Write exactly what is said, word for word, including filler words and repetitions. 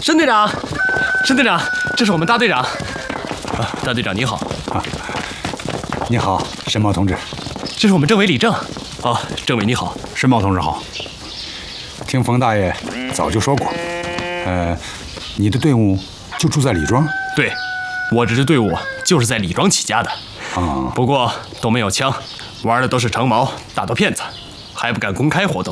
申队长，申队长，这是我们大队长。啊，大队长你好。啊， 你好，申茂同志。 这是我们政委李正。哦，政委你好。 申茂同志好。听冯大爷早就说过，呃，你的队伍就住在李庄。 对，我这支队伍就是在李庄起家的。 啊， 不过都没有枪，玩的都是长矛，大头骗子，还不敢公开活动。